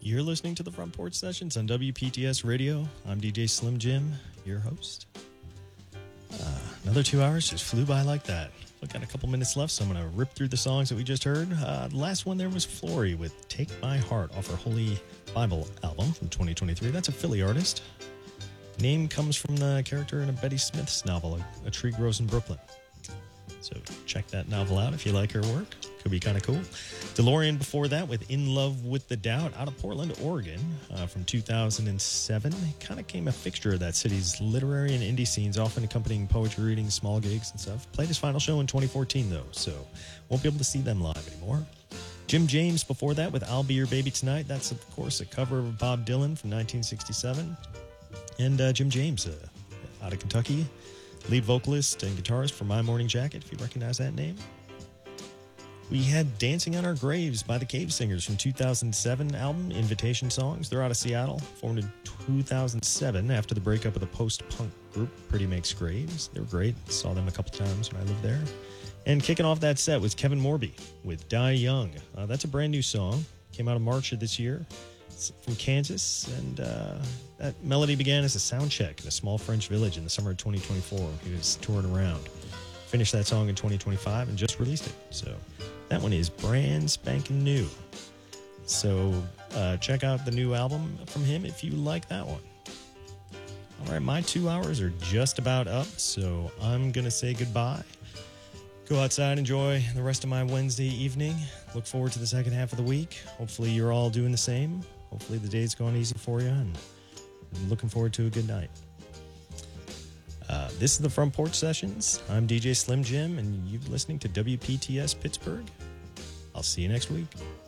You're listening to the Front Porch Sessions on WPTS Radio. I'm DJ Slim Jim, your host. Another 2 hours just flew by like that. We've got a couple minutes left, so I'm going to rip through the songs that we just heard. The last one there was Flory with Take My Heart off her Holy Bible album from 2023. That's a Philly artist. Name comes from the character in a Betty Smith's novel, A Tree Grows in Brooklyn. So check that novel out if you like her work. Could be kind of cool. DeLorean before that with In Love with the Doubt out of Portland, Oregon from 2007. Kind of became a fixture of that city's literary and indie scenes, often accompanying poetry readings, small gigs and stuff. Played his final show in 2014 though, so won't be able to see them live anymore. Jim James before that with I'll Be Your Baby Tonight. That's of course a cover of Bob Dylan from 1967. And Jim James out of Kentucky. Lead vocalist and guitarist for My Morning Jacket, if you recognize that name. We had Dancing on Our Graves by the Cave Singers from 2007 album, Invitation Songs. They're out of Seattle, formed in 2007 after the breakup of the post-punk group Pretty Makes Graves. They were great. Saw them a couple times when I lived there. And kicking off that set was Kevin Morby with Die Young. That's a brand new song. Came out in March of this year. It's from Kansas, and that melody began as a sound check in a small French village in the summer of 2024. He was touring around. Finished that song in 2025 and just released it. So that one is brand spanking new. So check out the new album from him if you like that one. All right, my 2 hours are just about up, so I'm going to say goodbye. Go outside, enjoy the rest of my Wednesday evening. Look forward to the second half of the week. Hopefully you're all doing the same. Hopefully the day's going easy for you, and I'm looking forward to a good night. This is the Front Porch Sessions. I'm DJ Slim Jim, and you're listening to WPTS Pittsburgh. I'll see you next week.